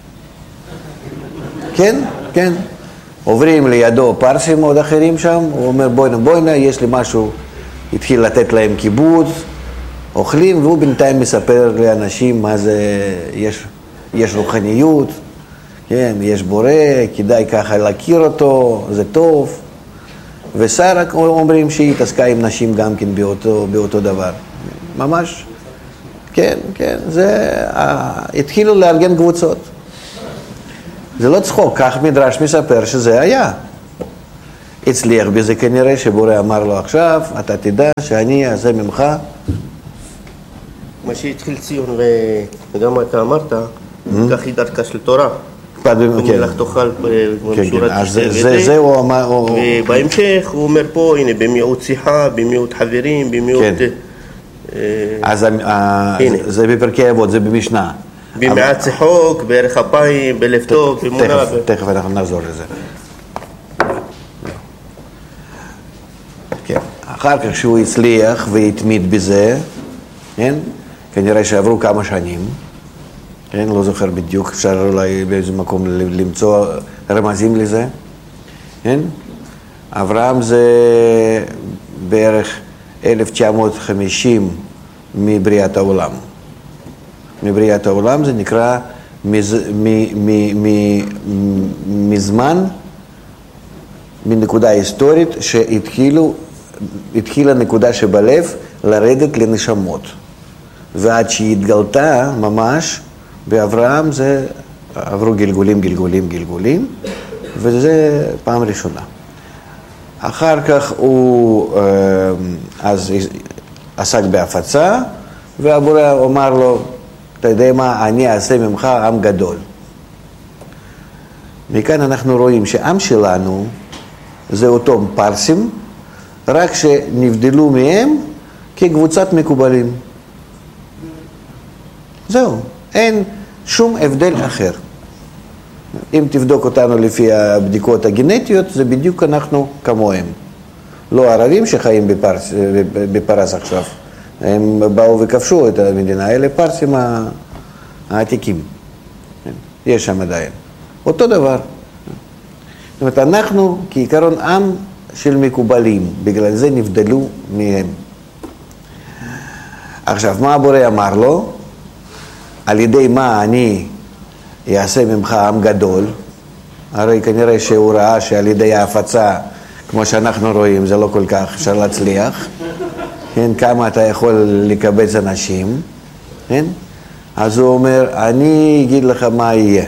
כן, כן. עוברים לידו פרסים עוד אחרים שם, הוא אומר בואנה, יש לי משהו. התחיל לתת להם קיבוץ, אוכלים, והוא בינתיים מספר לאנשים מה זה, יש רוחניות, כן, יש בורא, כדאי ככה להכיר אותו, זה טוב. ושרה אומרים שהיא התעסקה עם נשים גם כן באותו דבר. ממש. כן, כן, התחילו לארגן קבוצות. זה לא צחוק, כך מדרש מספר שזה היה. הצליח בזה כנראה, שבורא אמר לו עכשיו, אתה תדע שאני אעשה ממך. מה שהתחיל ציון וגם אתה אמרת, כך היא דרכה של תורה. ומלך תאכל בשורת תשתה וזה. הוא אמר. ובהמשך הוא אומר פה, הנה, במיעוט שיחה, במיעוט חברים, במיעוט... אז זה בפרקי אבות, זה במשנה. במעט צחוק, בערך אפיים, בלב טוב, באמונה. תכף אנחנו נחזור לזה. כן. אחר כך שהוא הצליח והתמיד בזה, כן? כנראה שעברו כמה שנים, כן? לא זוכר בדיוק, אפשר אולי באיזה מקום למצוא רמזים לזה, כן? אברהם זה בערך 1950 מבריאת העולם. מבריאת העולם זה נקרא מזמן, מנקודה היסטורית שהתחילה נקודה שבלב לרדת לנשמות. ועד שהיא התגלתה ממש באברהם זה עברו גלגולים, וזה פעם ראשונה. אחר כך הוא אז עסק בהפצה, והבורא אמר לו, אתה יודע מה, אני אעשה ממך עם גדול. מכאן אנחנו רואים שעם שלנו זה אותם פרסים, רק שנבדלו מהם כקבוצת מקובלים. זהו, אין שום הבדל אחר. אם תבדוק אותנו לפי הבדיקות הגנטיות, זה בדיוק אנחנו כמוהם. לא ערבים שחיים בפרס עכשיו. הם באו וכבשו את המדינה, אלה פרסים העתיקים. יש שם עדיין. אותו דבר. זאת אומרת, אנחנו כעיקרון עם של מקובלים, בגלל זה נבדלו מהם. עכשיו, מה הבורא אמר לו? על ידי מה אני אעשה ממך עם גדול? הרי כנראה שהוא ראה שעל ידי ההפצה, כמו שאנחנו רואים, זה לא כל כך אפשר להצליח. כן, כמה אתה יכול לקבץ אנשים, כן? אז הוא אומר, אני אגיד לך מה יהיה.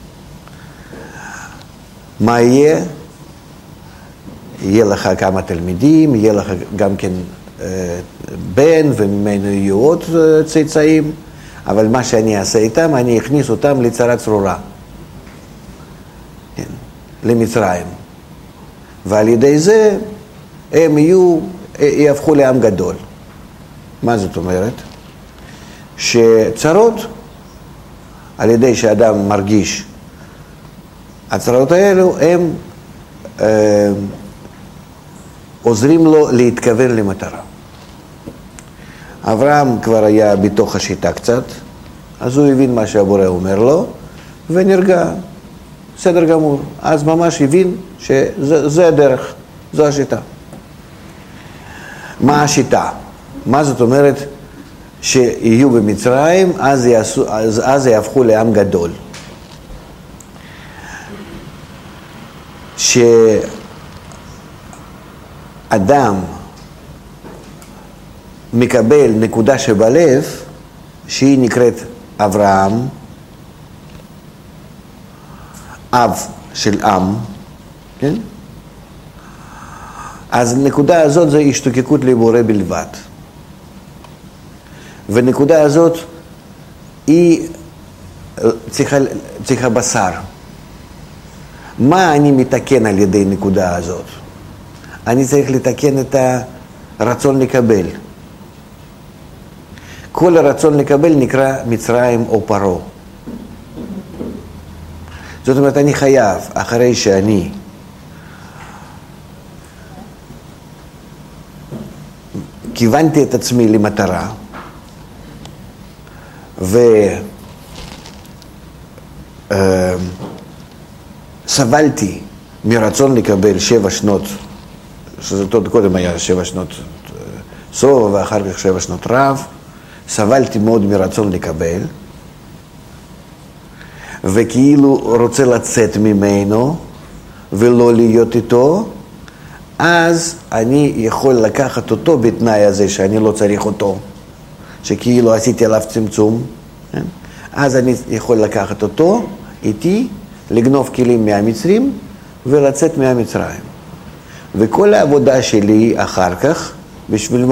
מה יהיה? יהיה לך כמה תלמידים, יהיה לך גם כן בן, וממנו יהיו עוד צאצאים, אבל מה שאני אעשה איתם, אני אכניס אותם לצרה צרורה, כן, למצרים. ועל ידי זה הם יהפכו לעם גדול. מה זאת אומרת? שצרות, על ידי שאדם מרגיש, הצרות האלו הם עוזרים לו להתכוון למטרה. אברהם כבר היה בתוך השיטה קצת, אז הוא הבין מה שהבורא אומר לו, ונרגע, בסדר גמור. אז ממש הבין שזה הדרך, זו השיטה. מה השיטה? מה זאת אומרת שיהיו במצרים, אז יהפכו לעם גדול. שאדם מקבל נקודה שבלב, שהיא נקראת אברהם, אב של עם, כן? אז נקודה הזאת זה השתוקקות לבורא בלבד. ונקודה הזאת היא צריכה בשר. מה אני מתקן על ידי נקודה הזאת? אני צריך לתקן את הרצון לקבל. כל הרצון לקבל נקרא מצרים או פרו. זאת אומרת, אני חייב, אחרי שאני כיוונתי את עצמי למטרה, וסבלתי מרצון לקבל 7 שנות, שזה קודם היה 7 שנות סוף ואחר כך 7 שנות רב, סבלתי מאוד מרצון לקבל, וכאילו רוצה לצאת ממנו ולא להיות איתו, אז אני יכול לקחת אותו בתנאי הזה שאני לא צריך אותו, שכאילו עשיתי עליו צמצום, כן? אז אני יכול לקחת אותו איתי, לגנוב כלים מהמצרים ולצאת מהמצרים. וכל העבודה שלי אחר כך, בשביל